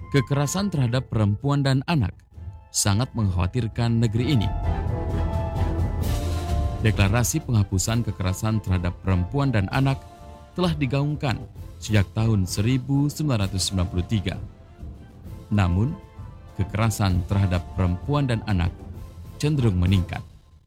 Kekerasan terhadap perempuan dan anak sangat mengkhawatirkan negeri ini. Deklarasi penghapusan kekerasan terhadap perempuan dan anak telah digaungkan sejak tahun 1993. Namun, kekerasan terhadap perempuan dan anak cenderung meningkat.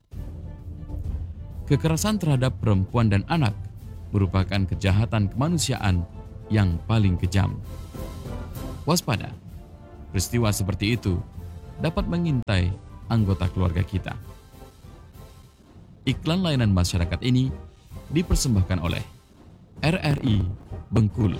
Kekerasan terhadap perempuan dan anak merupakan kejahatan kemanusiaan yang paling kejam. Waspada, peristiwa seperti itu dapat mengintai anggota keluarga kita. Iklan layanan masyarakat ini dipersembahkan oleh RRI Bengkulu.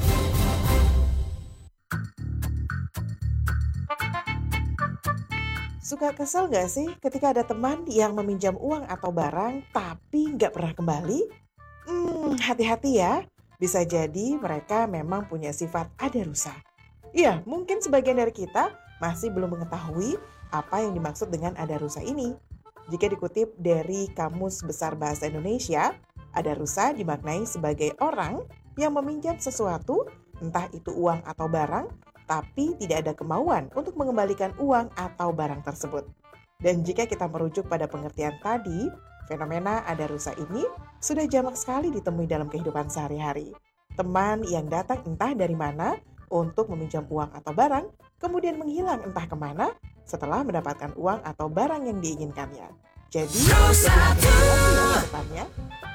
Suka kesel gak sih ketika ada teman yang meminjam uang atau barang tapi nggak pernah kembali? Hati-hati ya, bisa jadi mereka memang punya sifat adarusa. Iya, mungkin sebagian dari kita masih belum mengetahui apa yang dimaksud dengan adarusa ini. Jika dikutip dari Kamus Besar Bahasa Indonesia, adarusa dimaknai sebagai orang yang meminjam sesuatu, entah itu uang atau barang, tapi tidak ada kemauan untuk mengembalikan uang atau barang tersebut. Dan jika kita merujuk pada pengertian tadi, fenomena adarusa ini sudah jamak sekali ditemui dalam kehidupan sehari-hari. Teman yang datang entah dari mana untuk meminjam uang atau barang, kemudian menghilang entah kemana setelah mendapatkan uang atau barang yang diinginkannya. Jadi, ke depannya,